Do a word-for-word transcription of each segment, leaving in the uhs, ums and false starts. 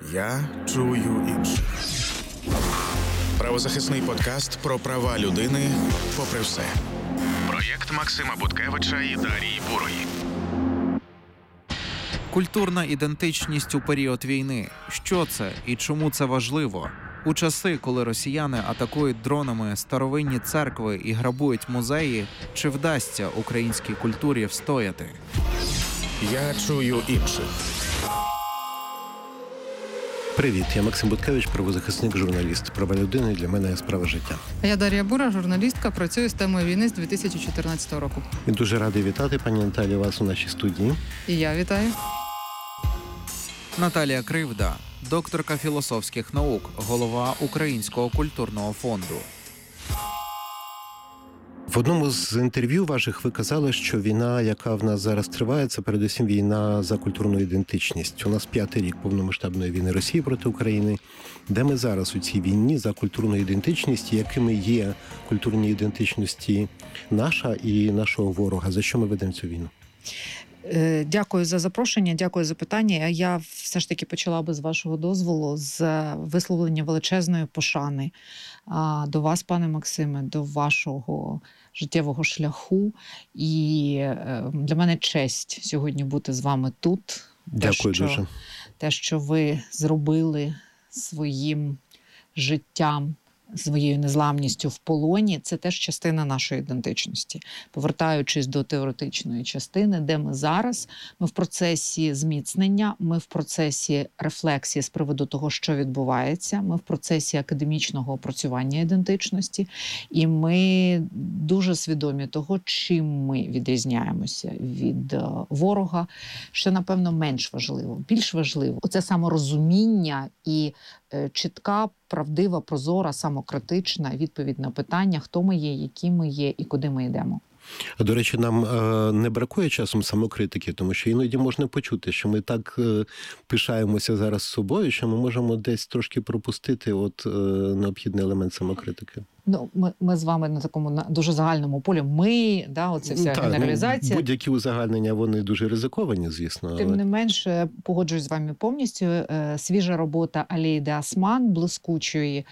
Я чую інших. Правозахисний подкаст про права людини попри все. Проєкт Максима Буткевича і Дарії Бурої. Культурна ідентичність у період війни. Що це і чому це важливо? У часи, коли росіяни атакують дронами старовинні церкви і грабують музеї, чи вдасться українській культурі встояти? Я чую інших. Привіт, я Максим Буткевич, правозахисник, журналіст. Права людини для мене – справа життя. Я Дар'я Бура, журналістка, працюю з темою війни з дві тисячі чотирнадцятого року. І дуже радий вітати, пані Наталі, вас у нашій студії. І я вітаю. Наталія Кривда, докторка філософських наук, голова Українського культурного фонду. В одному з інтерв'ю ваших ви казали, що війна, яка в нас зараз триває, це передусім війна за культурну ідентичність. У нас п'ятий рік повномасштабної війни Росії проти України. Де ми зараз у цій війні за культурну ідентичність, якими є культурні ідентичності наша і нашого ворога? За що ми ведемо цю війну? Дякую за запрошення, дякую за питання. Я все ж таки почала би, з вашого дозволу, з висловлення величезної пошани до вас, пане Максиме, до вашого життєвого шляху. І для мене честь сьогодні бути з вами тут. Дякую те, що, дуже. Те, що ви зробили своїм життям, своєю незламністю в полоні, це теж частина нашої ідентичності. Повертаючись до теоретичної частини, де ми зараз, ми в процесі зміцнення, ми в процесі рефлексії з приводу того, що відбувається, ми в процесі академічного опрацювання ідентичності, і ми дуже свідомі того, чим ми відрізняємося від ворога, що, напевно, менш важливо. Більш важливо – оце саморозуміння і чітка, правдива, прозора, самокритична відповідь на питання, хто ми є, які ми є і куди ми йдемо. А, до речі, нам е, не бракує часом самокритики, тому що іноді можна почути, що ми так е, пишаємося зараз собою, що ми можемо десь трошки пропустити от е, необхідний елемент самокритики. Ну, ми, ми з вами на такому на дуже загальному полі. Ми, да, оце вся так, генералізація. Будь-які узагальнення, вони дуже ризиковані, звісно. Але... Тим не менше, погоджуюсь з вами повністю. Свіжа робота Алейди Осман, блискучої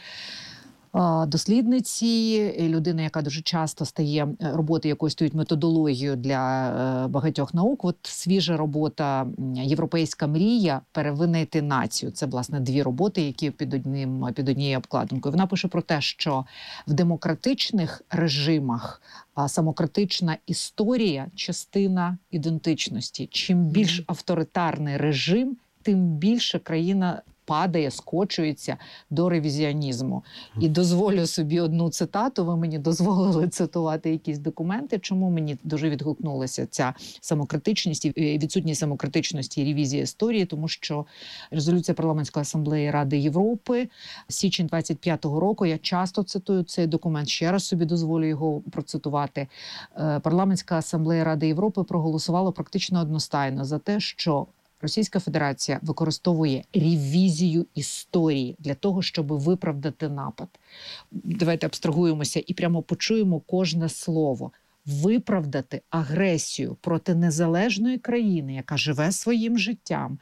дослідниці, людина, яка дуже часто стає, роботи якої стають методологією для багатьох наук. От свіжа робота «Європейська мрія. Перевинайти націю». Це, власне, дві роботи, які під одним, під однією обкладинкою. Вона пише про те, що в демократичних режимах самокритична історія – частина ідентичності. Чим більш авторитарний режим, тим більше країна падає, скочується до ревізіонізму. І дозволю собі одну цитату. Ви мені дозволили цитувати якісь документи. Чому мені дуже відгукнулася ця самокритичність і відсутність самокритичності і ревізії історії? Тому що резолюція Парламентської асамблеї Ради Європи, січень двадцять п'ятого року, я часто цитую цей документ, ще раз собі дозволю його процитувати. Парламентська асамблея Ради Європи проголосувала практично одностайно за те, що Російська Федерація використовує ревізію історії для того, щоб виправдати напад. Давайте абстрагуємося і прямо почуємо кожне слово. Виправдати агресію проти незалежної країни, яка живе своїм життям.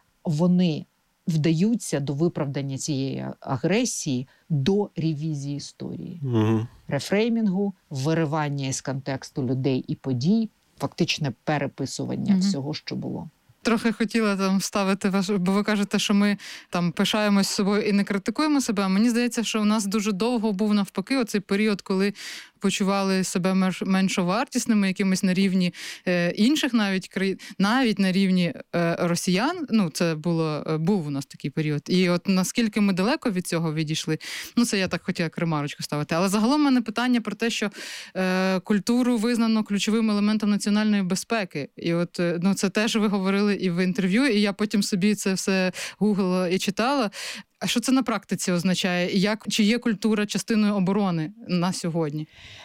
Вони вдаються до виправдання цієї агресії до ревізії історії. Угу. Рефреймінгу, виривання із контексту людей і подій, фактичне переписування угу. всього, що було. Трохи хотіла там вставити ваш, бо ви кажете, що ми там пишаємось собою і не критикуємо себе. А мені здається, що у нас дуже довго був навпаки оцей період, коли почували себе меншовартісними, якимось на рівні е, інших навіть країн, навіть на рівні е, росіян. Ну, це було, е, був у нас такий період. І от наскільки ми далеко від цього відійшли, ну, це я так хотіла ремарочку ставити. Але загалом в мене питання про те, що е, культуру визнано ключовим елементом національної безпеки. І от, е, ну, це теж ви говорили і в інтерв'ю, і я потім собі це все гуглила і читала. А що це на практиці означає? І як, чи є культура частиною оборони на сьогодні?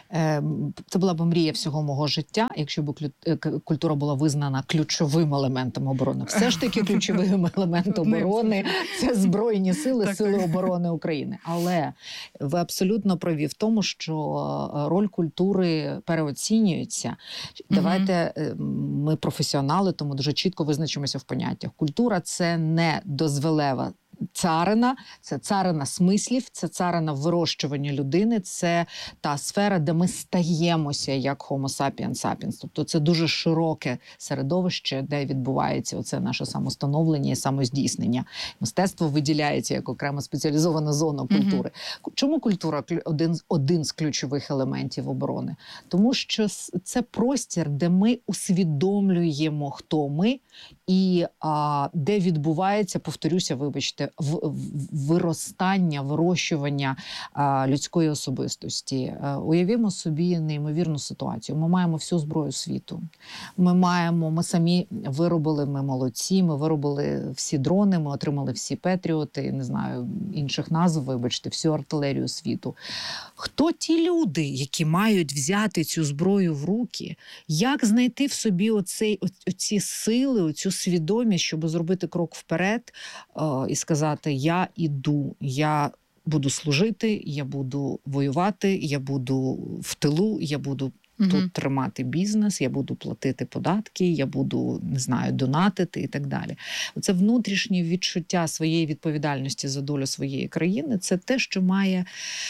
Це була б мрія всього мого життя, якщо б культура була визнана ключовим елементом оборони. Все ж таки ключовим елементом оборони – це Збройні сили, Сили оборони України. Але ви абсолютно праві в тому, що роль культури переоцінюється. Давайте, ми професіонали, тому дуже чітко визначимося в поняттях. Культура – це не дозволева царина, це царина смислів, це царина вирощування людини, це та сфера, де ми стаємося як Homo sapiens sapiens. Тобто це дуже широке середовище, де відбувається оце наше самостановлення і самоздійснення. Мистецтво виділяється як окрема спеціалізована зона культури. Mm-hmm. Чому культура один, один з ключових елементів оборони? Тому що це простір, де ми усвідомлюємо, хто ми, і а, де відбувається, повторюся, вибачте, в, в, виростання, вирощування а, людської особистості. А, уявімо собі неймовірну ситуацію. Ми маємо всю зброю світу. Ми маємо, ми самі виробили, ми молодці, ми виробили всі дрони, ми отримали всі Петріоти, не знаю, інших назв, вибачте, всю артилерію світу. Хто ті люди, які мають взяти цю зброю в руки? Як знайти в собі оцей, оці сили, оцю свідомість, щоб зробити крок вперед е, і сказати: я іду, я буду служити, я буду воювати, я буду в тилу, я буду угу. тут тримати бізнес, я буду платити податки, я буду, не знаю, донатити і так далі. Оце внутрішнє відчуття своєї відповідальності за долю своєї країни – це те, що має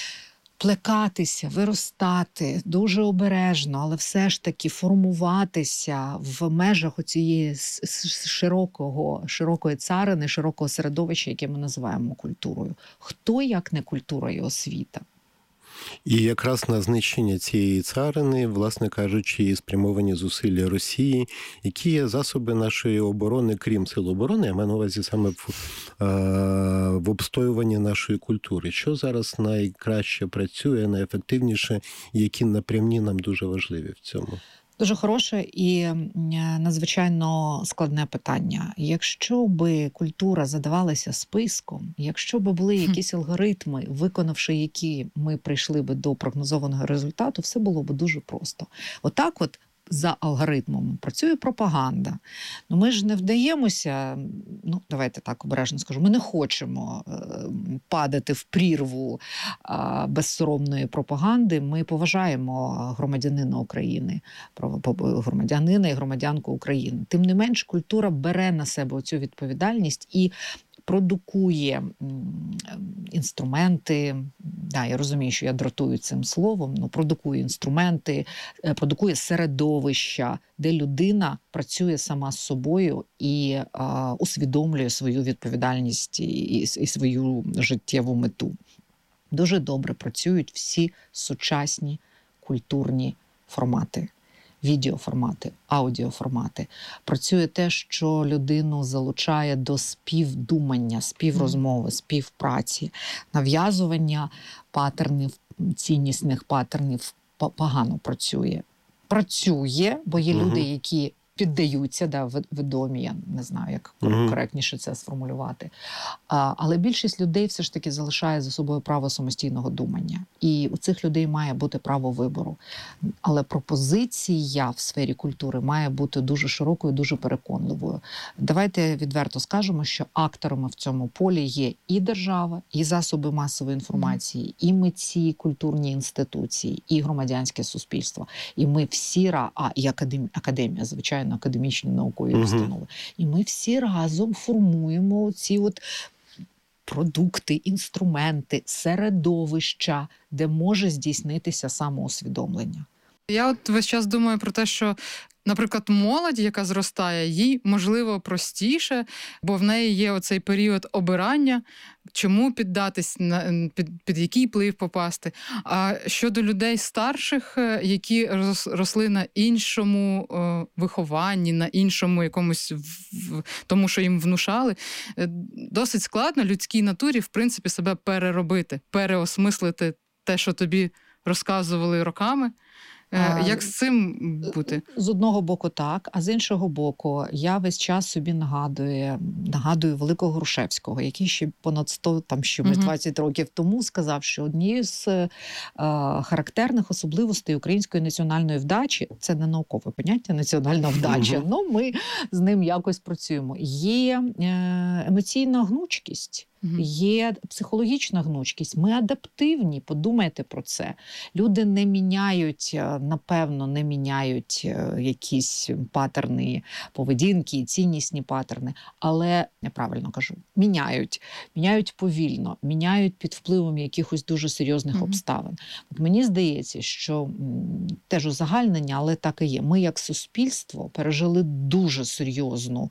плекатися, виростати дуже обережно, але все ж таки формуватися в межах оцієї широкого, широкої царини, широкого середовища, яке ми називаємо культурою. Хто, як не культура і освіта? І якраз на знищення цієї царини, власне кажучи, спрямовані зусилля Росії, які є засоби нашої оборони, крім сил оборони, я маю на увазі саме в, е, в обстоюванні нашої культури. Що зараз найкраще працює, найефективніше, які напрямні нам дуже важливі в цьому? Дуже хороше і надзвичайно складне питання. Якщо би культура задавалася списком, якщо би були якісь алгоритми, виконавши які ми прийшли би до прогнозованого результату, все було б дуже просто. Отак от за алгоритмом працює пропаганда. Ну, ми ж не вдаємося, ну, давайте так обережно скажу, ми не хочемо е, падати в прірву е, безсоромної пропаганди. Ми поважаємо громадянина України, громадянина і громадянку України. Тим не менш, культура бере на себе цю відповідальність і продукує інструменти, да, я розумію, що я дратую цим словом, але продукує інструменти, продукує середовища, де людина працює сама з собою і а, усвідомлює свою відповідальність і, і, і свою життєву мету. Дуже добре працюють всі сучасні культурні формати. Відеоформати, аудіоформати. Працює те, що людину залучає до співдумання, співрозмови, співпраці, нав'язування патернів, ціннісних патернів погано працює. Працює, бо є угу. люди, які піддаються, да, відомі, я не знаю, як угу. коректніше це сформулювати. А, але більшість людей все ж таки залишає за собою право самостійного думання. І у цих людей має бути право вибору. Але пропозиція в сфері культури має бути дуже широкою, дуже переконливою. Давайте відверто скажемо, що акторами в цьому полі є і держава, і засоби масової інформації, і митці, культурні інституції, і громадянське суспільство. І ми всі, а і академія, академія звичайно, академічні наукові uh-huh. установи. І ми всі разом формуємо ці от продукти, інструменти, середовища, де може здійснитися самоусвідомлення. Я от весь час думаю про те, що, наприклад, молодь, яка зростає, їй, можливо, простіше, бо в неї є оцей період обирання, чому піддатись, під, під який вплив попасти. А щодо людей старших, які росли на іншому вихованні, на іншому якомусь, тому що їм внушали, досить складно людській натурі, в принципі, себе переробити, переосмислити те, що тобі розказували роками. Як з цим бути? З одного боку так, а з іншого боку, я весь час собі нагадую, нагадую великого Грушевського, який ще понад сто, там ще угу. двадцять років тому сказав, що однією з е, характерних особливостей української національної вдачі, це не наукове поняття, національна вдача, угу. ну ми з ним якось працюємо, є е, емоційна гнучкість. Угу. Є психологічна гнучкість. Ми адаптивні, подумайте про це. Люди не міняють, напевно, не міняють якісь паттерни поведінки, ціннісні паттерни, але, я правильно кажу, міняють. Міняють повільно, міняють під впливом якихось дуже серйозних угу. обставин. От мені здається, що м, теж узагальнення, але так і є. Ми як суспільство пережили дуже серйозну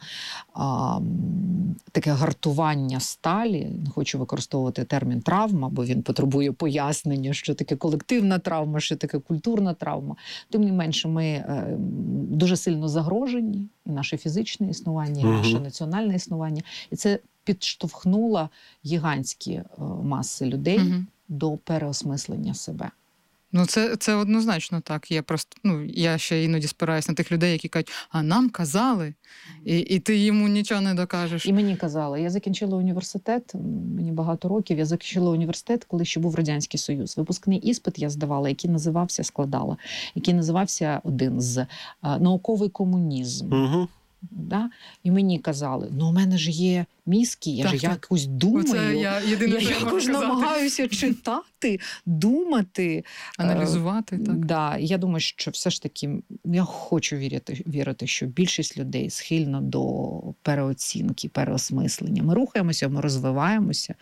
а, таке гартування сталі. Не хочу використовувати термін травма, бо він потребує пояснення, що таке колективна травма, що таке культурна травма. Тим не менше, ми е, дуже сильно загрожені, і наше фізичне існування, і наше угу. національне існування. І це підштовхнуло гігантські е, маси людей угу. до переосмислення себе. Ну, це, це однозначно так. Я просто, ну, я ще іноді спираюсь на тих людей, які кажуть, а нам казали, і, і ти йому нічого не докажеш. І мені казали. Я закінчила університет, мені багато років, я закінчила університет, коли ще був Радянський Союз. Випускний іспит я здавала, який називався, складала, який називався один з а, «Науковий комунізм». Угу. Да? І мені казали, ну у мене ж є мізки, я так, ж так. якось думаю, Оце я, єдине, я якось намагаюся читати, думати. Аналізувати. Uh, так. Да. Я думаю, що все ж таки, я хочу вірити, вірити, що більшість людей схильна до переоцінки, переосмислення. Ми рухаємося, ми розвиваємося,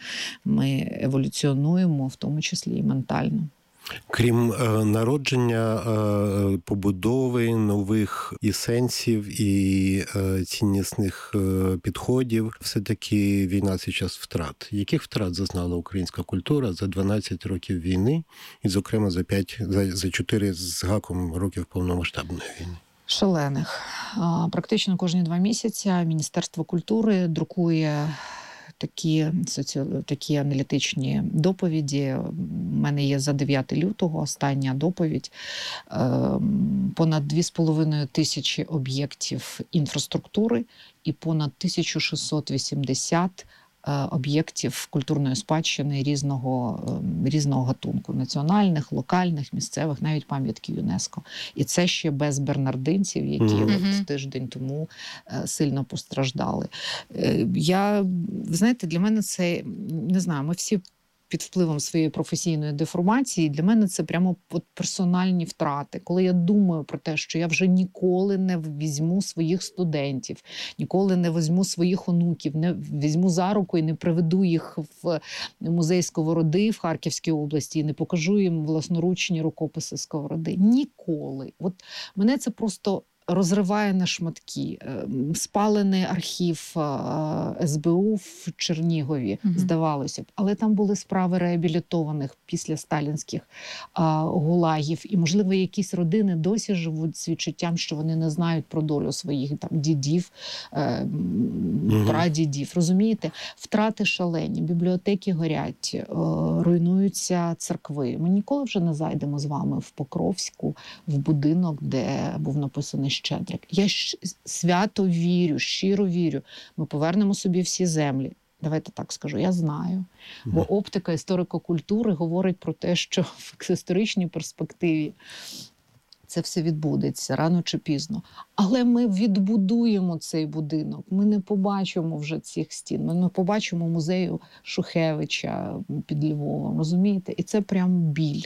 ми еволюціонуємо, в тому числі і ментально. Крім е, народження, е, побудови нових і сенсів, і е, ціннісних е, підходів, все-таки війна – це час втрат. Яких втрат зазнала українська культура за дванадцять років війни, і, зокрема, за п'ять, за, за чотири з гаком років повномасштабної війни? Шалених. А, практично кожні два місяці Міністерство культури друкує Такі, соці... такі аналітичні доповіді. У мене є за дев'яте лютого остання доповідь. Понад дві з половиною тисячі об'єктів інфраструктури і понад тисяча шістсот вісімдесят об'єктів культурної спадщини різного, різного гатунку. Національних, локальних, місцевих, навіть пам'ятки ЮНЕСКО. І це ще без бернардинців, які mm-hmm. от тиждень тому сильно постраждали. Я, ви знаєте, для мене це, не знаю, ми всі під впливом своєї професійної деформації, для мене це прямо от персональні втрати. Коли я думаю про те, що я вже ніколи не візьму своїх студентів, ніколи не візьму своїх онуків, не візьму за руку і не приведу їх в музей Сковороди в Харківській області і не покажу їм власноручні рукописи Сковороди. Ніколи. От мене це просто розриває на шматки. Спалений архів ес бе у в Чернігові, угу. здавалося б. Але там були справи реабілітованих після сталінських а, гулагів. І, можливо, якісь родини досі живуть з відчуттям, що вони не знають про долю своїх там дідів, е, угу. прадідів. Розумієте? Втрати шалені, бібліотеки горять, е, руйнуються церкви. Ми ніколи вже не зайдемо з вами в Покровську, в будинок, де був написаний Щедрик. Я свято вірю, щиро вірю. Ми повернемо собі всі землі. Давайте так скажу, я знаю. Бо оптика історико-культури говорить про те, що в історичній перспективі це все відбудеться рано чи пізно. Але ми відбудуємо цей будинок. Ми не побачимо вже цих стін. Ми не побачимо музею Шухевича під Львовом, розумієте? І це прям біль.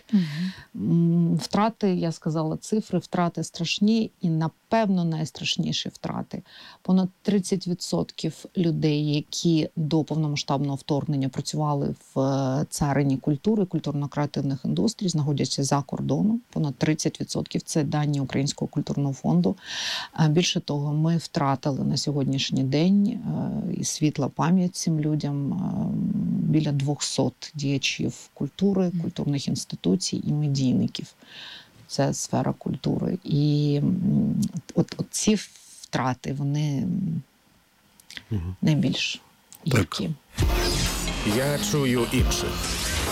Угу. Втрати, я сказала цифри, втрати страшні і, напевно, найстрашніші втрати. Понад тридцять відсотків людей, які до повномасштабного вторгнення працювали в царині культури, культурно-креативних індустрій, знаходяться за кордоном. Понад тридцять відсотків – це дані Українського культурного фонду. Більше того, ми втратили на сьогоднішній день і світла пам'ять цим людям біля двохсот діячів культури, культурних інституцій і медійників. Це сфера культури. І от, от ці втрати, вони угу. найбільш гіркі. Я чую інших.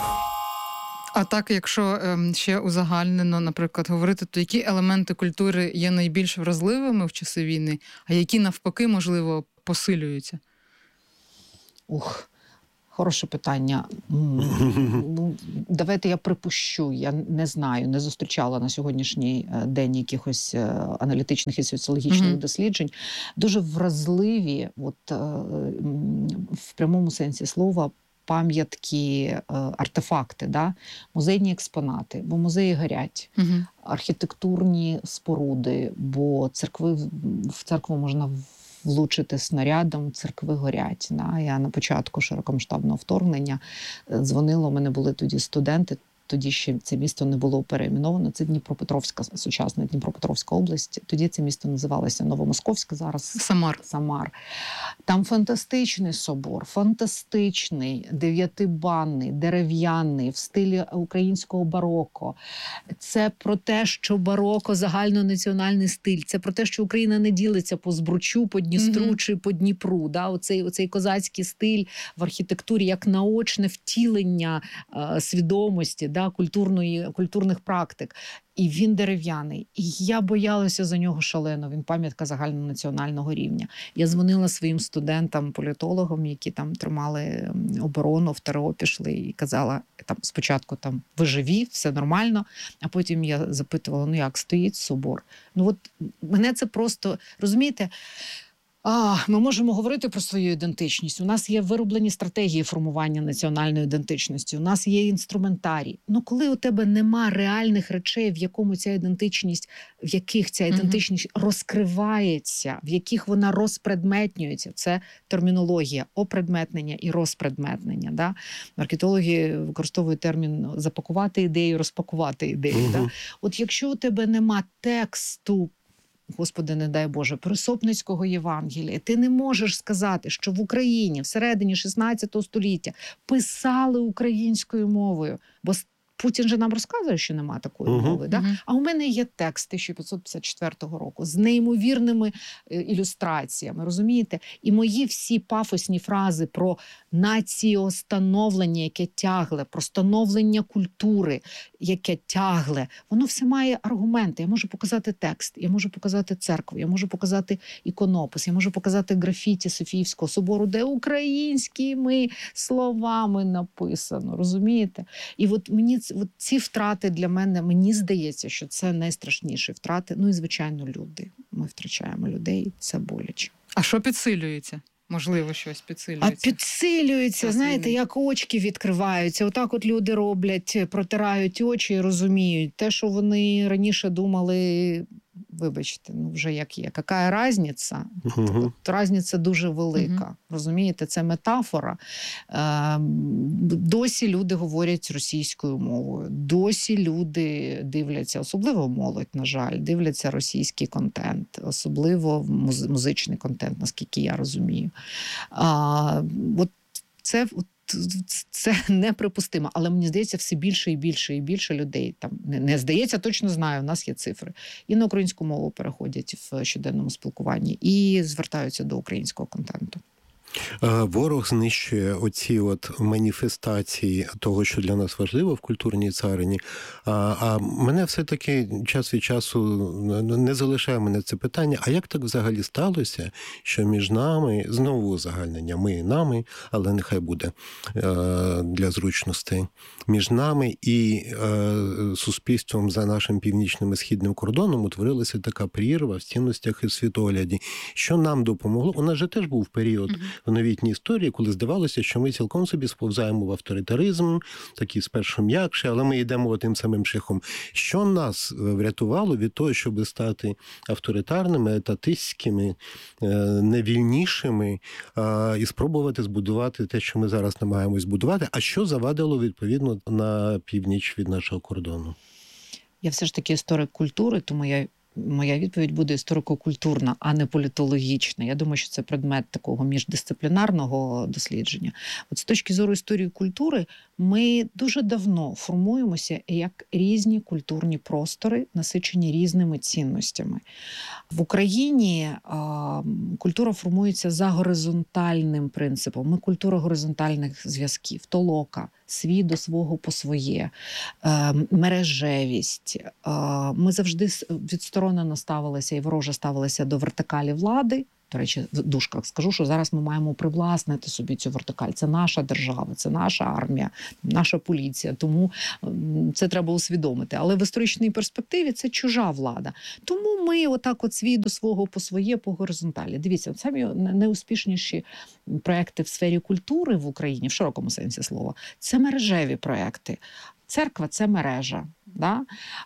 А так, якщо ем, ще узагальнено, наприклад, говорити, то які елементи культури є найбільш вразливими в часи війни, а які, навпаки, можливо, посилюються? Ух, хороше питання. Давайте я припущу, я не знаю, не зустрічала на сьогоднішній день якихось аналітичних і соціологічних mm-hmm. досліджень. Дуже вразливі, от, в прямому сенсі слова, пам'ятки, артефакти, да? Музейні експонати, бо музеї горять, Угу. архітектурні споруди, бо церкви, в церкву можна влучити снарядом, церкви горять. Да? Я на початку широкомасштабного вторгнення дзвонила, у мене були тоді студенти, тоді ще це місто не було перейменовано, це Дніпропетровська, сучасна Дніпропетровська область. Тоді це місто називалося Новомосковське, зараз Самар. Самар. Там фантастичний собор, фантастичний, дев'ятибанний, дерев'яний, в стилі українського бароко. Це про те, що бароко – загальнонаціональний стиль. Це про те, що Україна не ділиться по Збручу, по Дністру Мгм. чи по Дніпру. Да? Оцей, оцей козацький стиль в архітектурі як наочне втілення е, свідомості, да, культурної, культурних практик. І він дерев'яний. І я боялася за нього шалено. Він пам'ятка загальнонаціонального рівня. Я дзвонила своїм студентам, політологам, які там тримали оборону, в ТРО пішли, і казала, там спочатку там ви живі, все нормально, а потім я запитувала, ну як стоїть собор? Ну от мене це просто, розумієте, А, ми можемо говорити про свою ідентичність. У нас є вироблені стратегії формування національної ідентичності. У нас є інструментарій. Ну, коли у тебе нема реальних речей, в якому ця ідентичність, в яких ця ідентичність mm-hmm. розкривається, в яких вона розпредметнюється, це термінологія опредметнення і розпредметнення. Да? Маркетологи використовують термін запакувати ідею, розпакувати ідею. Mm-hmm. Да? От якщо у тебе нема тексту, Господи, не дай Боже, Присопницького Євангелія, ти не можеш сказати, що в Україні всередині шістнадцятого століття писали українською мовою, бо Путін же нам розказує, що нема такої uh-huh. мови. Да? Uh-huh. А у мене є текст тисяча п'ятсот п'ятдесят четвертого року з неймовірними ілюстраціями, розумієте? І мої всі пафосні фрази про націостановлення, яке тягле, про становлення культури, яке тягле, воно все має аргументи. Я можу показати текст, я можу показати церкву, я можу показати іконопис, я можу показати графіті Софіївського собору, де українськими словами написано, розумієте? І от мені От ці втрати для мене, мені здається, що це найстрашніші втрати. Ну і, звичайно, люди. Ми втрачаємо людей, це боляче. А що підсилюється? Можливо, щось підсилюється. А підсилюється, знаєте, як очки відкриваються. Отак от люди роблять, протирають очі і розуміють. Те, що вони раніше думали, вибачте, ну вже як є. Яка різниця? Uh-huh. От різниця дуже велика. Uh-huh. Розумієте, це метафора. Е, досі люди говорять російською мовою. Досі люди дивляться, особливо молодь, на жаль, дивляться російський контент. Особливо муз- музичний контент, наскільки я розумію. А, от це... От, Це неприпустимо, але мені здається, все більше і більше і більше людей, там не, не здається, точно знаю, у нас є цифри, і на українську мову переходять в щоденному спілкуванні, і звертаються до українського контенту. Ворог знищує оці от маніфестації того, що для нас важливо в культурній царині. А, а мене все-таки час від часу не залишає мене це питання, а як так взагалі сталося, що між нами, знову узагальнення, ми нами, але нехай буде для зручностей, між нами і суспільством за нашим північним і східним кордоном утворилася така прірва в цінностях і світогляді. Що нам допомогло? У нас же теж був період в новітній історії, коли здавалося, що ми цілком собі сповзаємо в авторитаризм, такий спершу м'якший, але ми йдемо тим самим шляхом. Що нас врятувало від того, щоб стати авторитарними, етатистськими, невільнішими і спробувати збудувати те, що ми зараз намагаємось збудувати, а що завадило, відповідно, на північ від нашого кордону? Я все ж таки історик культури, тому я Моя відповідь буде історико-культурна, а не політологічна. Я думаю, що це предмет такого міждисциплінарного дослідження. От з точки зору історії культури, ми дуже давно формуємося як різні культурні простори, насичені різними цінностями. В Україні а, культура формується за горизонтальним принципом. Ми культура горизонтальних зв'язків, толока, свій до свого по своє, е, мережевість. Е, ми завжди відсторонено ставилися і вороже ставилися до вертикалі влади, До речі, в дужках скажу, що зараз ми маємо привласнити собі цю вертикаль. Це наша держава, це наша армія, наша поліція. Тому це треба усвідомити. Але в історичній перспективі це чужа влада. Тому ми отак от свій до свого по своє, по горизонталі. Дивіться, самі найуспішніші проекти в сфері культури в Україні, в широкому сенсі слова, це мережеві проекти. Церква – це мережа. Да?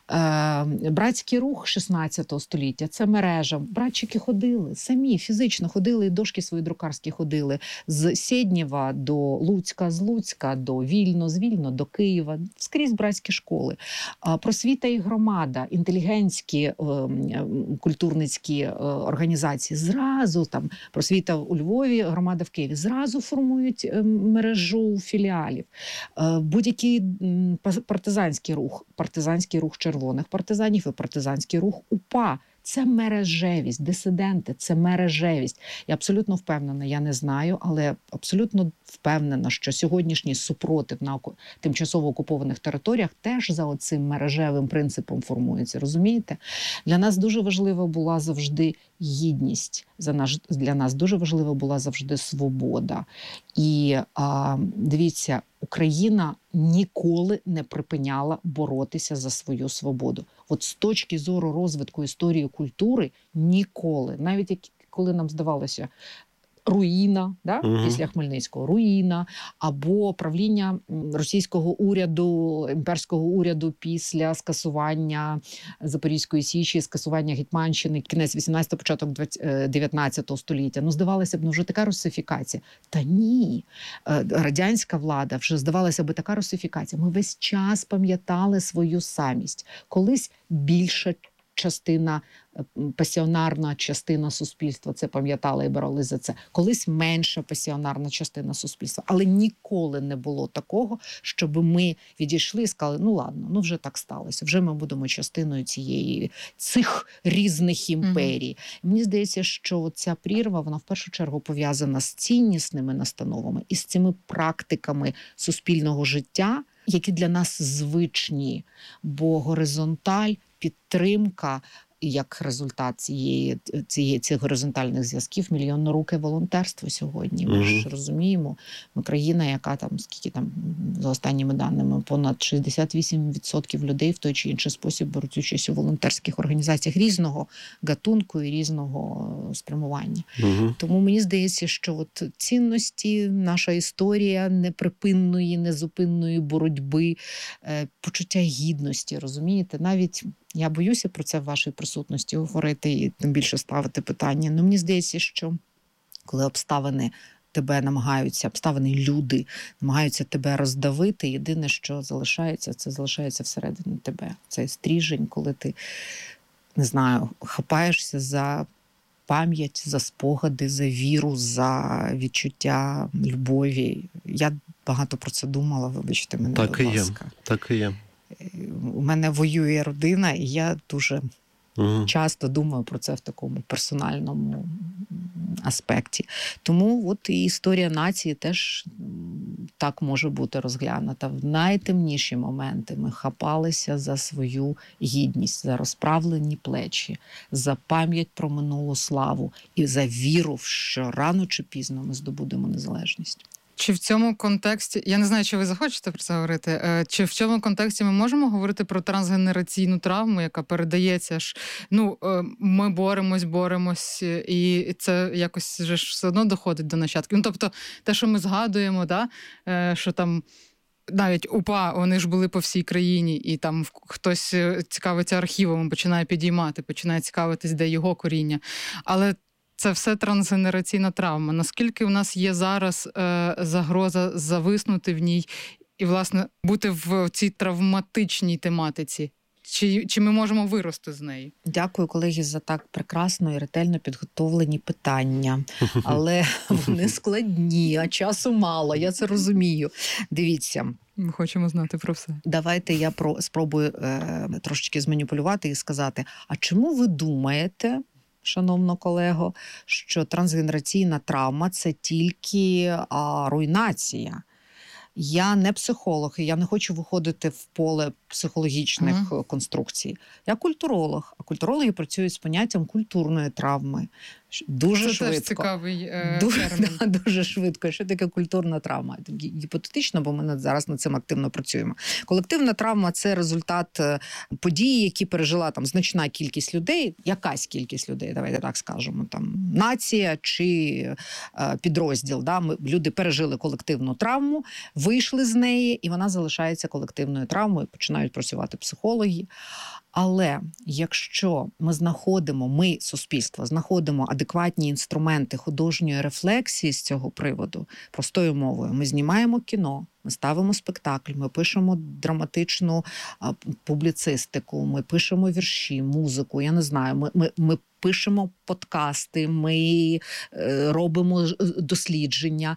Е, братський рух шістнадцятого століття – це мережа. Братчики ходили, самі фізично ходили, і дошки свої друкарські ходили. З Сєднєва до Луцька, з Луцька до Вільно, з Вільно до Києва. Скрізь братські школи. Е, просвіта і громада, інтелігентські е, культурницькі е, організації. Зразу, там, просвіта у Львові, громада в Києві. Зразу формують е, мережу філіалів. Е, будь-який партизанський рух, партизанський рух червоних партизанів і партизанський рух УПА. Це мережевість, дисиденти, це мережевість. Я абсолютно впевнена, я не знаю, але абсолютно впевнена, що сьогоднішній супротив на тимчасово окупованих територіях теж за оцим мережевим принципом формується, розумієте? Для нас дуже важлива була завжди гідність, за наш, для нас дуже важлива була завжди свобода. І а, дивіться, Україна ніколи не припиняла боротися за свою свободу. От з точки зору розвитку історії культури ніколи, навіть як, коли нам здавалося, руїна, да? Угу. Після Хмельницького, руїна, або правління російського уряду, імперського уряду після скасування Запорізької Січі, скасування Гетьманщини, кінець вісімнадцятого, початок дев'ятнадцятого століття. Ну, здавалося б, ну вже така русифікація. Та ні, радянська влада вже, здавалося б, така русифікація. Ми весь час пам'ятали свою самість. Колись більша частина, пасіонарна частина суспільства це пам'ятала і боролись за це. Колись менша пасіонарна частина суспільства. Але ніколи не було такого, щоб ми відійшли і сказали, ну ладно, ну вже так сталося, вже ми будемо частиною цієї, цих різних імперій. Mm-hmm. Мені здається, що ця прірва, вона в першу чергу пов'язана з ціннісними настановами і з цими практиками суспільного життя, які для нас звичні, бо горизонталь, підтримка, як результат цієї, цієї, цих горизонтальних зв'язків, мільйонноруке волонтерство сьогодні. Ми mm-hmm. ж розуміємо, ми країна, яка там, скільки там, за останніми даними, понад шістдесят вісім відсотків людей в той чи інший спосіб беруть участь у волонтерських організаціях різного гатунку і різного спрямування. Mm-hmm. Тому мені здається, що от цінності, наша історія неприпинної, незупинної боротьби, почуття гідності, розумієте? Навіть я боюся про це в вашій присутності говорити і тим більше ставити питання. Ну, мені здається, що коли обставини тебе намагаються, обставини люди намагаються тебе роздавити, єдине, що залишається, це залишається всередині тебе. Це стріжень, коли ти, не знаю, хапаєшся за пам'ять, за спогади, за віру, за відчуття любові. Я багато про це думала, вибачте мене, так будь і ласка. Є. Так і є. У мене воює родина, і я дуже угу. часто думаю про це в такому персональному аспекті. Тому от і історія нації теж так може бути розглянута. В найтемніші моменти ми хапалися за свою гідність, за розправлені плечі, за пам'ять про минулу славу і за віру, що рано чи пізно ми здобудемо незалежність. Чи в цьому контексті, я не знаю, чи ви захочете про це говорити, чи в цьому контексті ми можемо говорити про трансгенераційну травму, яка передається ж, ну, ми боремось, боремось, і це якось же ж все одно доходить до нащадків. Ну, тобто, те, що ми згадуємо, да, що там навіть УПА, вони ж були по всій країні, і там хтось цікавиться архівом, починає підіймати, починає цікавитись, де його коріння. Але це все трансгенераційна травма. Наскільки в нас є зараз е, загроза зависнути в ній і, власне, бути в цій травматичній тематиці? Чи, чи ми можемо вирости з неї? Дякую, колеги, за так прекрасно і ретельно підготовлені питання. Але вони складні, а часу мало, я це розумію. Дивіться. Ми хочемо знати про все. Давайте я про, спробую е, трошечки зманіпулювати і сказати, а чому ви думаєте, шановно колего, що трансгенераційна травма – це тільки а, руйнація? Я не психолог, і я не хочу виходити в поле психологічних ага. конструкцій. Я культуролог, а культурологи працюють з поняттям культурної травми. Дуже Це швидко. теж цікавий е, Дуже, термін. да, дуже швидко. Що таке культурна травма? Гіпотетично, бо ми над- зараз над цим активно працюємо. Колективна травма – це результат е, події, які пережила там значна кількість людей, якась кількість людей, давайте так скажемо, там нація чи е, підрозділ. Да? Ми, люди пережили колективну травму, вийшли з неї, і вона залишається колективною травмою, починають працювати психологи. Але якщо ми знаходимо, ми, суспільство, знаходимо адекватні інструменти художньої рефлексії з цього приводу, простою мовою, ми знімаємо кіно, ми ставимо спектакль, ми пишемо драматичну а, публіцистику, ми пишемо вірші, музику, я не знаю, ми, ми, ми пишемо подкасти, ми е, робимо дослідження.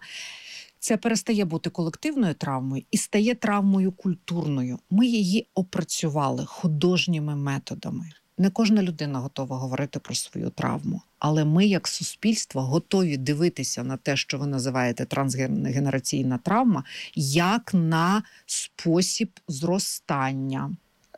Це перестає бути колективною травмою і стає травмою культурною. Ми її опрацювали художніми методами. Не кожна людина готова говорити про свою травму, але ми, як суспільство, готові дивитися на те, що ви називаєте трансгенераційна травма, як на спосіб зростання.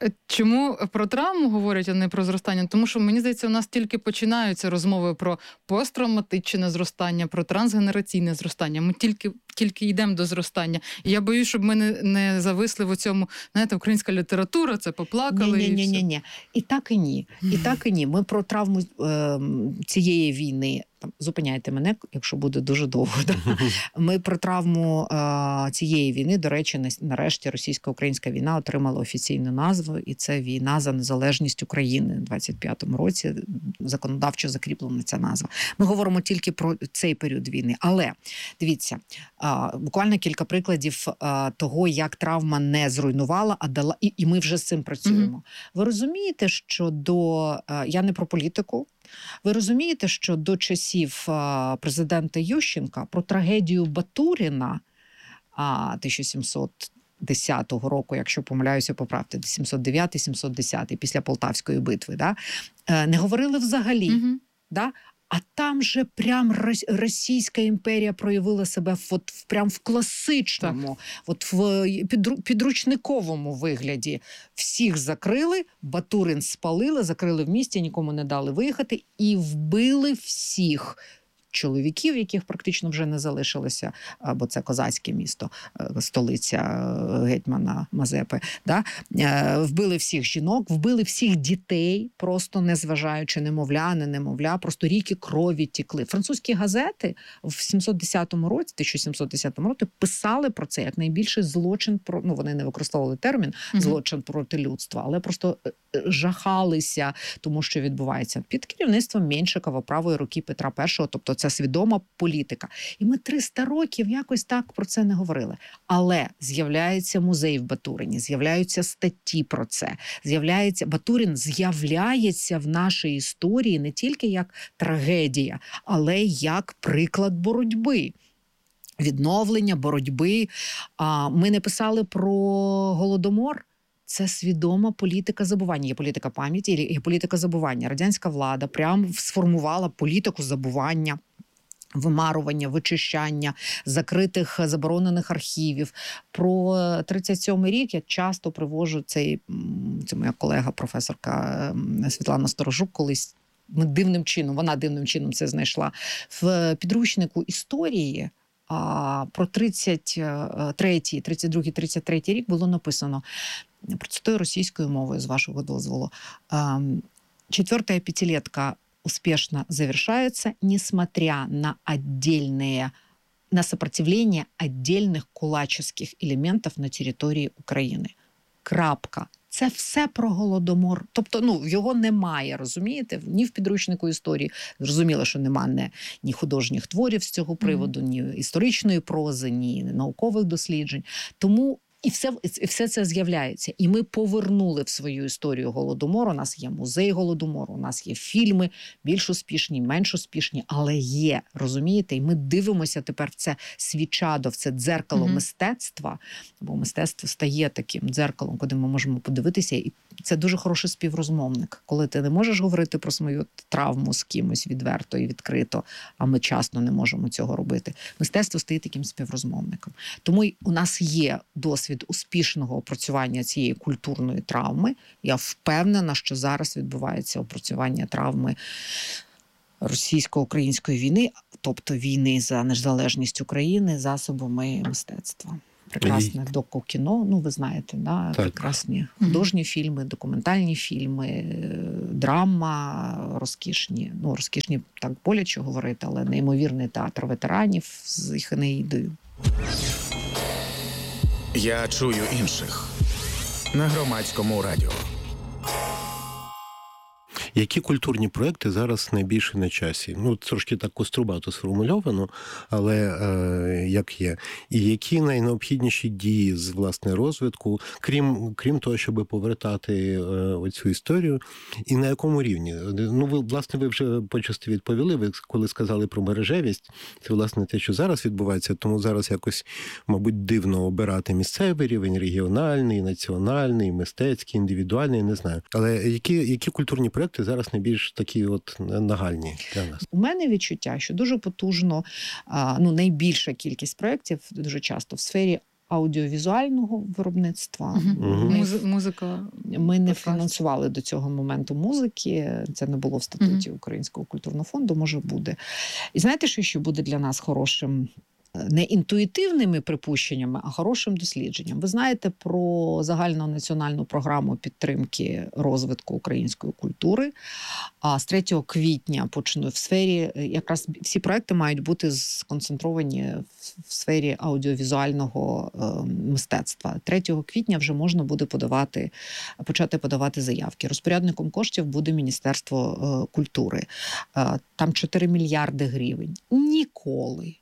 Чому про травму говорять, а не про зростання? Тому що, мені здається, у нас тільки починаються розмови про посттравматичне зростання, про трансгенераційне зростання. Ми тільки, тільки йдемо до зростання. І я боюсь, щоб ми не, не зависли в цьому, знаєте, українська література, це поплакали. Ні, ні, і ні, все. ні. І так і ні. І так і ні. Ми про травму е, цієї війни, там, зупиняйте мене, якщо буде дуже довго. Да? Ми про травму е, цієї війни, до речі, на- нарешті російсько-українська війна отримала офіційну назву, і це війна за незалежність України. У двадцять п'ятому році законодавчо закріплена ця назва. Ми говоримо тільки про цей період війни. Але, дивіться, е, буквально кілька прикладів е, того, як травма не зруйнувала, а дала, і, і ми вже з цим працюємо. Мгм. Ви розумієте, що до, е, я не про політику, ви розумієте, що до часів е, президента Ющенка про трагедію Батуріна а, тисяча сімсот десятого року, якщо помиляюся, поправте, сімсот дев'ятий - сімсот десятий, після Полтавської битви, да, е, не говорили взагалі. Мгм. Да? А там же прям Рос- Російська імперія проявила себе от, в- прям в класичному, от в підру- підручниковому вигляді. Всіх закрили, Батурин спалили, закрили в місті, нікому не дали виїхати і вбили всіх чоловіків, яких практично вже не залишилося, а, бо це козацьке місто, е, столиця е, гетьмана Мазепи. Да? Е, Вбили всіх жінок, вбили всіх дітей, просто незважаючи немовля, не немовля, просто ріки крові тікли. Французькі газети в сімсот десятому році, тисяча сімсот десятому році писали про це як найбільший злочин, про, ну вони не використовували термін Мгм. злочин проти людства, але просто е, е, жахалися тому, що відбувається під керівництвом Меншикова, правої руки Петра І, тобто це свідома політика. І ми триста років якось так про це не говорили. Але з'являється музей в Батурині, з'являються статті про це, з'являється Батурин з'являється в нашій історії не тільки як трагедія, але як приклад боротьби. Відновлення, боротьби. А, Ми не писали про Голодомор. Це свідома політика забування. Є політика пам'яті, є політика забування. Радянська влада прямо сформувала політику забування, вимарування, вичищання закритих заборонених архівів. Про тридцять сьомий рік я часто привожу цей, м, це моя колега, професорка м, Світлана Сторожук, колись ми дивним чином, вона дивним чином це знайшла в підручнику історії. А про тридцять третій, тридцять другий, тридцять третій рік було написано простою російською мовою, з вашого дозволу. Четвертая пятилетка успешно завершается, несмотря на отдельные, на сопротивление отдельных кулаческих элементов на території України. Крапка. Це все про Голодомор. Тобто, ну, його немає, розумієте? Ні в підручнику історії. Зрозуміло, що немає ні, ні художніх творів з цього приводу, ні історичної прози, ні наукових досліджень. Тому і все, і все це з'являється. І ми повернули в свою історію Голодомору. У нас є музей Голодомору, у нас є фільми, більш успішні, менш успішні, але є, розумієте? І ми дивимося тепер в це свічадо, в це дзеркало Мгм. мистецтва, бо мистецтво стає таким дзеркалом, куди ми можемо подивитися. І це дуже хороший співрозмовник. Коли ти не можеш говорити про свою травму з кимось відверто і відкрито, а ми часто не можемо цього робити. Мистецтво стає таким співрозмовником. Тому й у нас є досвід успішного опрацювання цієї культурної травми. Я впевнена, що зараз відбувається опрацювання травми російсько-української війни, тобто війни за незалежність України засобами мистецтва. Прекрасне доку-кіно, ну ви знаєте, да? Прекрасні художні фільми, документальні фільми, драма розкішні. Ну, розкішні так боляче говорити, але неймовірний театр ветеранів з їх Енеїдою. Я чую інших на Громадському радіо. Які культурні проекти зараз найбільше на часі? Ну, трошки так кострубато сформульовано, але е, як є. І які найнеобхідніші дії з, власне, розвитку, крім, крім того, щоб повертати е, оцю історію, і на якому рівні? Ну, ви, власне, ви вже почасти відповіли, ви коли сказали про мережевість, це, власне, те, що зараз відбувається, тому зараз якось, мабуть, дивно обирати місцевий рівень, регіональний, національний, мистецький, індивідуальний, не знаю. Але які, які культурні проекти зараз найбільш такі от нагальні для нас? У мене відчуття, що дуже потужно, ну, найбільша кількість проєктів дуже часто в сфері аудіовізуального виробництва. Угу. Ми, Муз- музика. ми не фінансували до цього моменту музики, це не було в статуті угу. Українського культурного фонду, може буде. І знаєте, що ще буде для нас хорошим? Не інтуїтивними припущеннями, а хорошим дослідженням. Ви знаєте про загальну національну програму підтримки розвитку української культури. А з третього квітня почну в сфері, якраз всі проекти мають бути сконцентровані в сфері аудіовізуального е, мистецтва. третього квітня вже можна буде подавати, почати подавати заявки. Розпорядником коштів буде Міністерство е, культури. Е, там чотири мільярди гривень. Ніколи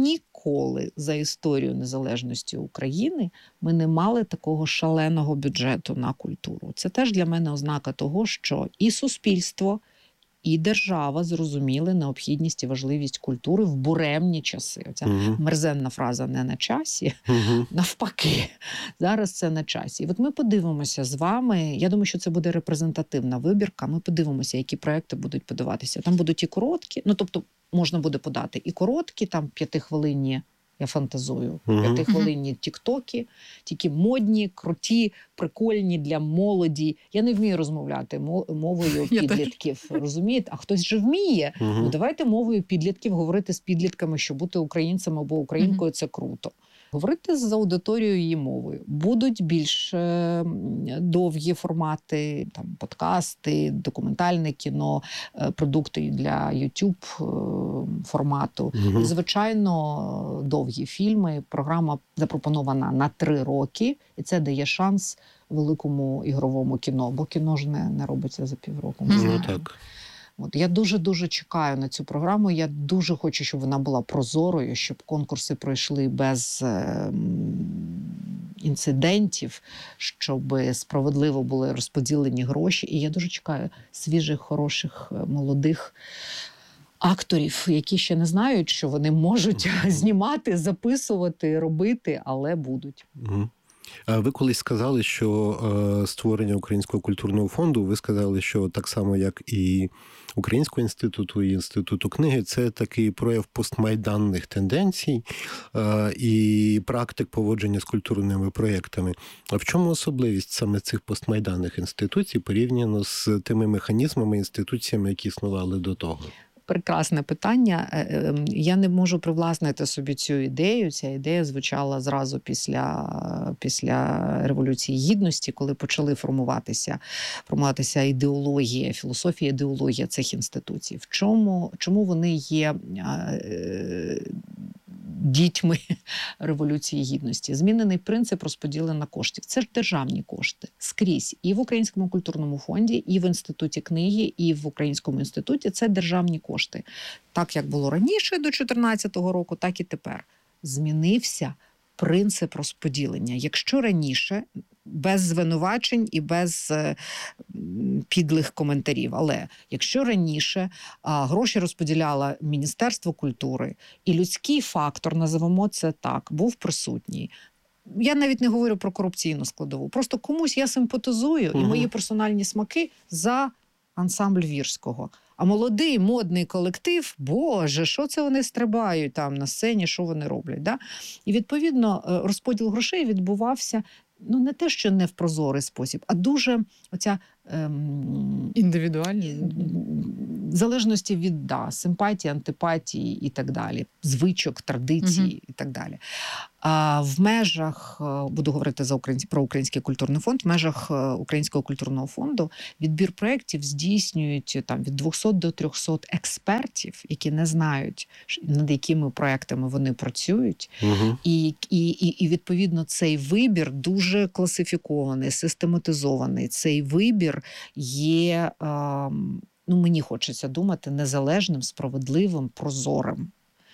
Ніколи за історію незалежності України ми не мали такого шаленого бюджету на культуру. Це теж для мене ознака того, що і суспільство, і держава зрозуміли необхідність і важливість культури в буремні часи. Оця угу. мерзенна фраза «не на часі», угу. навпаки, зараз це на часі. І от ми подивимося з вами, я думаю, що це буде репрезентативна вибірка, ми подивимося, які проекти будуть подаватися. Там будуть і короткі, ну тобто можна буде подати і короткі, там п'ятихвилинні, я фантазую, uh-huh. п'ятихвилинні тіктоки, тільки модні, круті, прикольні для молоді. Я не вмію розмовляти мовою підлітків, розумієте? А хтось же вміє. Uh-huh. Ну давайте мовою підлітків говорити з підлітками, що бути українцем або українкою uh-huh. – це круто. Говорити з аудиторією її мовою. Будуть більш е, довгі формати, там, подкасти, документальне кіно, е, продукти для YouTube е, формату. Угу. Звичайно, довгі фільми. Програма запропонована на три роки, і це дає шанс великому ігровому кіно, бо кіно ж не, не робиться за півроку. Ну так. От, я дуже-дуже чекаю на цю програму. Я дуже хочу, щоб вона була прозорою, щоб конкурси пройшли без е, інцидентів, щоб справедливо були розподілені гроші. І я дуже чекаю свіжих, хороших, молодих акторів, які ще не знають, що вони можуть знімати, записувати, робити, але будуть. Угу. Ви колись сказали, що е, створення Українського культурного фонду, ви сказали, що так само, як і Українського інституту, і Інституту книги, це такий прояв постмайданних тенденцій е, і практик поводження з культурними проєктами. А в чому особливість саме цих постмайданних інституцій порівняно з тими механізмами, інституціями, які існували до того? Прекрасне питання. Я не можу привласнити собі цю ідею. Ця ідея звучала зразу після, після Революції Гідності, коли почали формуватися, формуватися ідеологія, філософія, ідеологія цих інституцій. В чому, чому вони є дітьми Революції Гідності? Змінений принцип розподілення коштів. Це ж державні кошти. Скрізь. І в Українському культурному фонді, і в Інституті книги, і в Українському інституті. Це державні кошти. Так, як було раніше, до чотирнадцятого року, так і тепер. Змінився принцип розподілення. Якщо раніше, без звинувачень і без е, підлих коментарів, але якщо раніше а, гроші розподіляло Міністерство культури, і людський фактор, називаємо це так, був присутній. Я навіть не говорю про корупційну складову. Просто комусь я симпатизую, угу. і мої персональні смаки за ансамбль Вірського. А молодий, модний колектив, боже, що це вони стрибають там на сцені, що вони роблять. Да? І, відповідно, розподіл грошей відбувався, ну, не те, що не в прозорий спосіб, а дуже оця ем, Індивідуальні? в залежності від да, симпатії, антипатії і так далі, звичок, традицій Мгм. і так далі. А в межах, е, буду говорити за українсь- про Український культурний фонд, в межах е, Українського культурного фонду відбір проєктів здійснюють там від двохсот до трьохсот експертів, які не знають, ш- над якими проєктами вони працюють. Угу. І, і, і, і відповідно цей вибір дуже класифікований, систематизований. Цей вибір є, ем, ну мені хочеться думати, незалежним, справедливим, прозорим.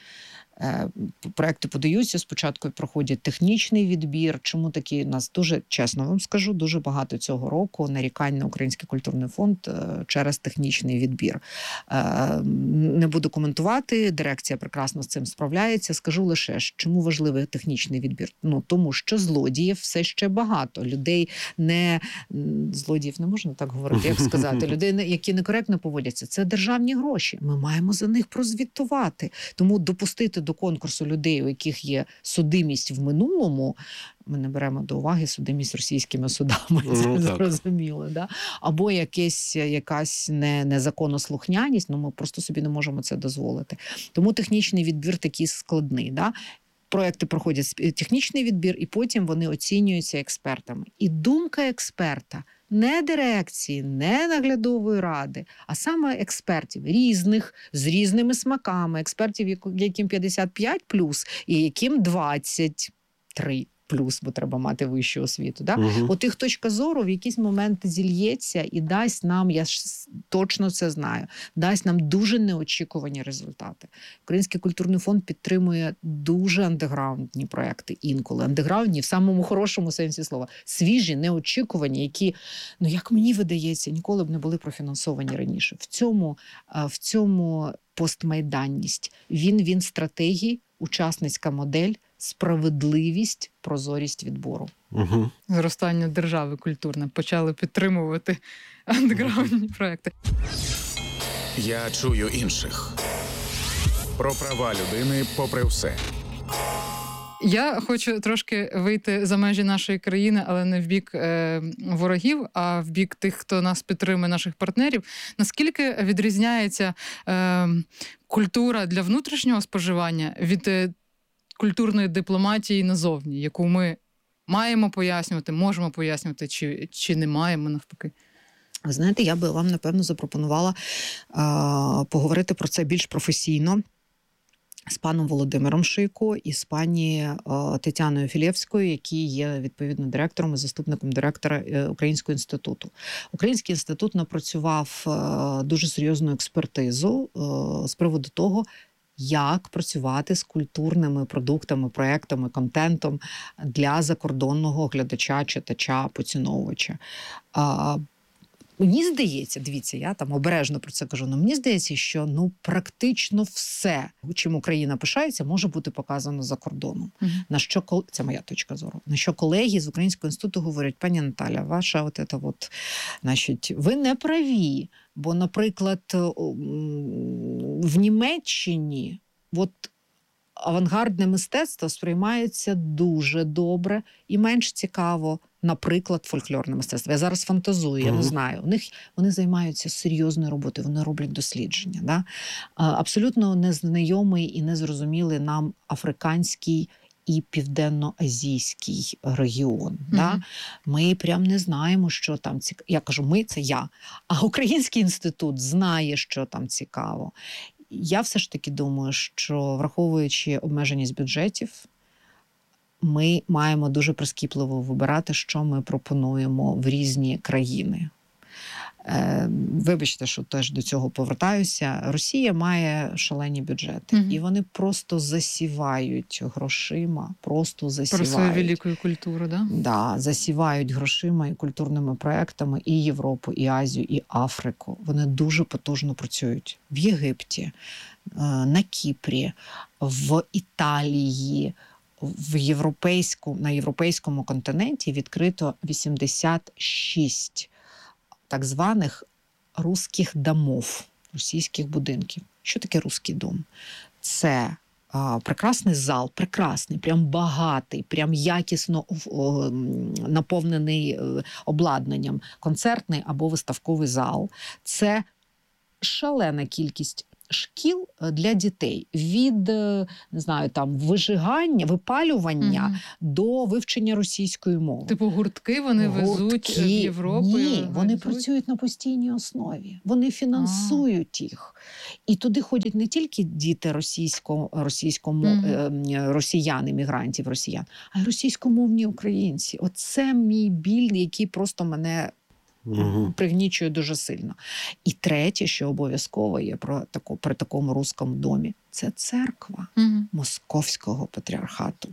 Е, Проекти подаються, спочатку проходять технічний відбір. Чому такі у нас дуже, чесно вам скажу, дуже багато цього року нарікань на Український культурний фонд е, через технічний відбір. Е, Не буду коментувати, дирекція прекрасно з цим справляється. Скажу лише, чому важливий технічний відбір? Ну, тому що злодіїв все ще багато. Людей не... м, Злодіїв не можна так говорити, як сказати. Людей, не- які некоректно поводяться. Це державні гроші. Ми маємо за них прозвітувати. Тому допустити до конкурсу людей, у яких є судимість в минулому, ми не беремо до уваги судимість російськими судами, Ну, це так. зрозуміло, да? Або якесь, якась не, незаконнослухняність, ну ми просто собі не можемо це дозволити. Тому технічний відбір такий складний. Да? Проекти проходять сп- технічний відбір, і потім вони оцінюються експертами. І думка експерта не дирекції, не наглядової ради, а саме експертів різних, з різними смаками, експертів, яку- яким п'ятдесят п'ять плюс, і яким двадцять три плюс, бо треба мати вищу освіту. Да? Угу. От їх точка зору в якийсь момент зільється і дасть нам, я ж точно це знаю, дасть нам дуже неочікувані результати. Український культурний фонд підтримує дуже андеграундні проекти інколи. Андеграундні в самому хорошому сенсі слова. Свіжі, неочікувані, які, ну як мені видається, ніколи б не були профінансовані раніше. В цьому, а, в цьому постмайданність. Він, він стратегії, учасницька модель, справедливість, прозорість відбору. Угу. Зростання держави культурне. Почали підтримувати андеграундні проекти. Я чую інших. Про права людини попри все. Я хочу трошки вийти за межі нашої країни, але не в бік е, ворогів, а в бік тих, хто нас підтримує, наших партнерів. Наскільки відрізняється е, культура для внутрішнього споживання від е, культурної дипломатії назовні, яку ми маємо пояснювати, можемо пояснювати, чи, чи не маємо навпаки? Ви знаєте, я би вам, напевно, запропонувала а, поговорити про це більш професійно з паном Володимиром Шийко і з пані а, Тетяною Філєвською, які є, відповідно, директором і заступником директора е, Українського інституту. Український інститут напрацював е, дуже серйозну експертизу е, з приводу того, як працювати з культурними продуктами, проектами, контентом для закордонного глядача, читача, поціновувача. А, Мені здається, дивіться, я там обережно про це кажу, але мені здається, що ну практично все, чим Україна пишається, може бути показано за кордоном. Угу. На що кол- це моя точка зору. На що колеги з Українського інституту говорять: пані Наталя, ваша от ета от, значить, ви не праві. Бо, наприклад, в Німеччині от авангардне мистецтво сприймається дуже добре і менш цікаво, наприклад, фольклорне мистецтво. Я зараз фантазую, я не знаю. У них вони займаються серйозною роботою, вони роблять дослідження. Да? Абсолютно незнайомий і незрозумілий нам африканський і південно-азійський регіон. Mm-hmm. Да? Ми прям не знаємо, що там цікаво. Я кажу, ми – це я. А Український інститут знає, що там цікаво. Я все ж таки думаю, що, враховуючи обмеженість бюджетів, ми маємо дуже прискіпливо вибирати, що ми пропонуємо в різні країни. Е, вибачте, що теж до цього повертаюся. Росія має шалені бюджети. Mm-hmm. І вони просто засівають грошима, просто засівають. Про свою велику культуру, да? Да, засівають грошима і культурними проектами і Європу, і Азію, і Африку. Вони дуже потужно працюють. В Єгипті, на Кіпрі, в Італії, в європейську, на європейському континенті відкрито вісімдесят шість так званих русських домов, російських будинків. Що таке русський дом? Це А, прекрасний зал, прекрасний, прям багатий, прям якісно о, наповнений обладнанням, концертний або виставковий зал. Це шалена кількість шкіл для дітей від, не знаю, там вижигання, випалювання Мгм. до вивчення російської мови. Типу гуртки вони везуть в Європу? і Ні, вони організують? працюють на постійній основі. Вони фінансують їх. І туди ходять не тільки діти російсько, російсько, Мгм. е, росіян, іммігрантів росіян, а й російськомовні українці. Оце мій біль, який просто мене Угу. пригнічує дуже сильно. І третє, що обов'язково є про таку, при такому руському домі, це церква Мгм. Московського патріархату.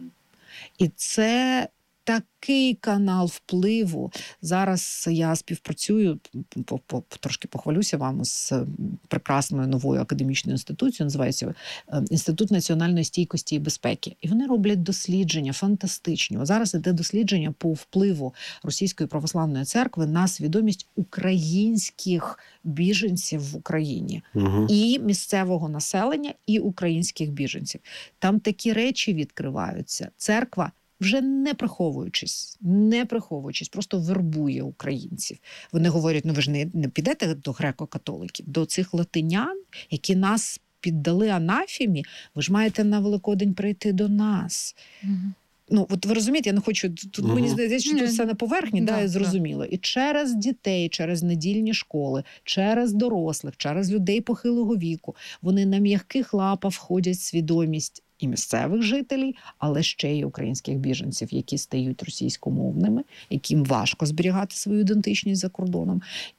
І це такий канал впливу. Зараз я співпрацюю, по, по, трошки похвалюся вам, з прекрасною новою академічною інституцією, називається Інститут національної стійкості і безпеки. І вони роблять дослідження фантастичні. Зараз іде дослідження по впливу Російської православної церкви на свідомість українських біженців в Україні. Угу. І місцевого населення, і українських біженців. Там такі речі відкриваються. Церква, вже не приховуючись, не приховуючись, просто вербує українців. Вони говорять, ну ви ж не, не підете до греко-католиків, до цих латинян, які нас піддали анафемі, ви ж маєте на Великодень прийти до нас. Мгм. Ну, от ви розумієте, я не хочу, тут Мгм. мені здається, що Ні. тут все на поверхні, да, Да, і да. зрозуміло. І через дітей, через недільні школи, через дорослих, через людей похилого віку, вони на м'яких лапах входять в свідомість і місцевих жителів, але ще й українських біженців, які стають російськомовними, яким важко зберігати свою ідентичність за кордоном.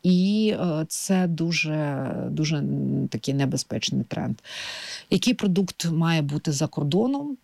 І е, це дуже, дуже такий небезпечний тренд. Який продукт має бути за кордоном?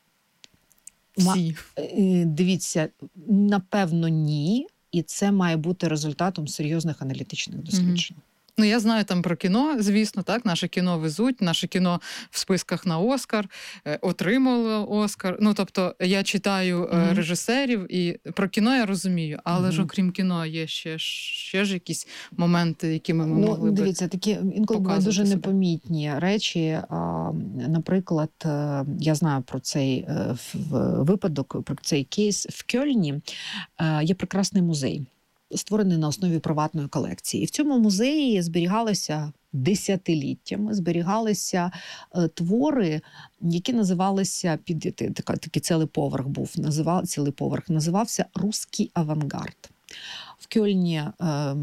Ма- Всі. Е, Дивіться, напевно, ні. І це має бути результатом серйозних аналітичних досліджень. Ну, я знаю там про кіно, звісно, так, наше кіно везуть, наше кіно в списках на Оскар, е, отримало Оскар. Ну, тобто, я читаю е, Мгм. режисерів, і про кіно я розумію, але ж Мгм. окрім кіно є ще, ж- ще ж якісь моменти, якими ми Ну, могли би... дивіться, такі інколи бувають показувати дуже себе. непомітні речі. А, наприклад, е, я знаю про цей е, в- випадок, про цей кейс в Кьольні. Е, Є прекрасний музей, створений на основі приватної колекції. І в цьому музеї зберігалися десятиліттями, зберігалися е, твори, які називалися, під така, такий цілий поверх був, називав, цілий поверх називався «Руський авангард». В Кьольні е,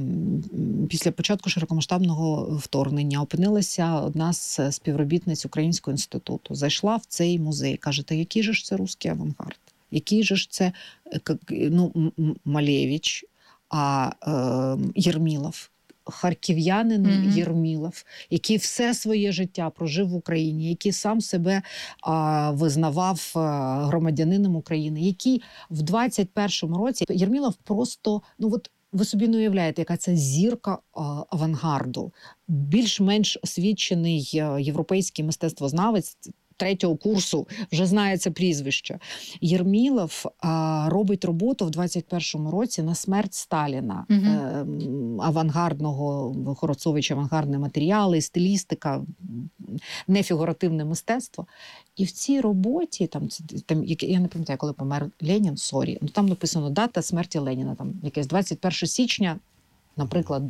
після початку широкомасштабного вторгнення опинилася одна з співробітниць Українського інституту. Зайшла в цей музей, каже, та який же ж це руський авангард? Який же ж це е, як, ну, М- М- Малевич, а е, Єрмілов, харків'янин Мгм. Єрмілов, який все своє життя прожив в Україні, який сам себе а, визнавав а, громадянином України, який в двадцять першому році Єрмілов просто, ну от ви собі не уявляєте, яка це зірка а, авангарду, більш-менш освічений а, європейський мистецтвознавець третього курсу, вже знає це прізвище. Єрмілов а, робить роботу в двадцять першому році на смерть Сталіна. Мгм. Е, авангардного, Хоросович, авангардні матеріали, стилістика, нефігуративне мистецтво. І в цій роботі, там, це- там як- я не пам'ятаю, коли помер Ленін, сорі, ну там написано дата смерті Леніна, там якесь двадцять першого січня, наприклад,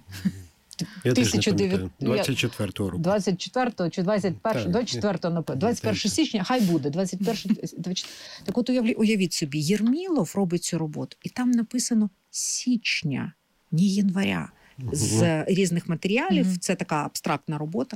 Я теж не тисяча дев'ятсот- пам'ятаю. двадцять четвертого року. двадцять четвертого чи двадцять першого, Так, двадцять четвертого, напевно, двадцять першого здається. січня, хай буде, двадцять першого, двадцять Так от уявлі, уявіть собі, Єрмілов робить цю роботу, і там написано січня, не января. З різних матеріалів, Мгм. це така абстрактна робота.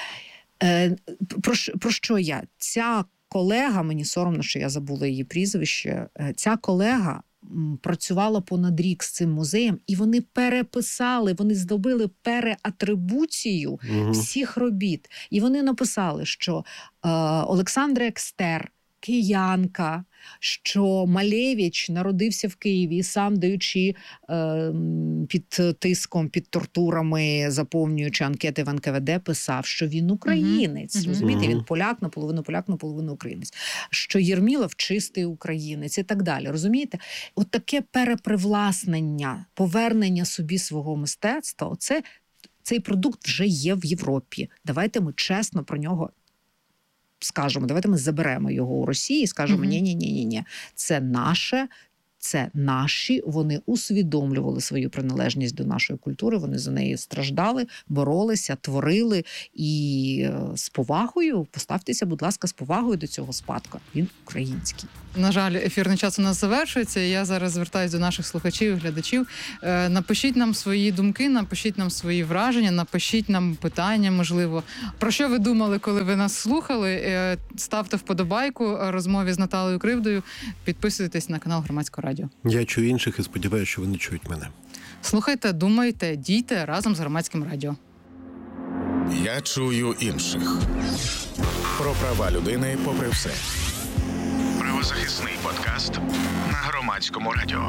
Е, про, щ- про що я? Ця колега, мені соромно, що я забула її прізвище, е, ця колега м, працювала понад рік з цим музеєм, і вони переписали, вони здобили переатрибуцію Мгм. всіх робіт. І вони написали, що е, Олександра Екстер, киянка, що Малевич народився в Києві і сам, даючи е, м, під тиском, під тортурами, заповнюючи анкети в ен ка ве де, писав, що він українець. Мгм. Розумієте, Мгм. він поляк, наполовину поляк, наполовину українець. Що Єрмілов чистий українець і так далі. Розумієте? От таке перепривласнення, повернення собі свого мистецтва, оце, цей продукт вже є в Європі. Давайте ми чесно про нього скажемо, давайте ми заберемо його у Росії і скажемо, Мгм. ні-ні-ні-ні, це наше, це наші, вони усвідомлювали свою приналежність до нашої культури, вони за неї страждали, боролися, творили. І е, з повагою, поставтеся, будь ласка, з повагою до цього спадку. Він український. На жаль, ефірний час у нас завершується. Я зараз звертаюся до наших слухачів і глядачів. Е, Напишіть нам свої думки, напишіть нам свої враження, напишіть нам питання, можливо. Про що ви думали, коли ви нас слухали? Е, Ставте вподобайку розмові з Наталею Кривдою. Підписуйтесь на канал Громадського радіо. Я чую інших і сподіваюся, що вони чують мене. Слухайте, думайте, дійте разом з Громадським радіо. Я чую інших. Про права людини попри все. Правозахисний подкаст на Громадському радіо.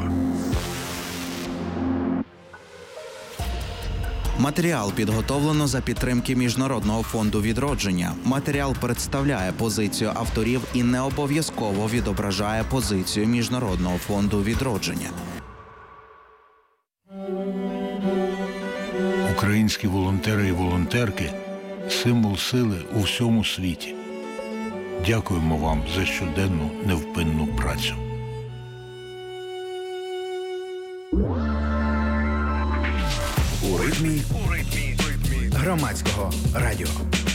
Матеріал підготовлено за підтримки Міжнародного фонду відродження. Матеріал представляє позицію авторів і не обов'язково відображає позицію Міжнародного фонду відродження. Українські волонтери і волонтерки – символ сили у всьому світі. Дякуємо вам за щоденну невпинну працю. У ритмі громадського радіо.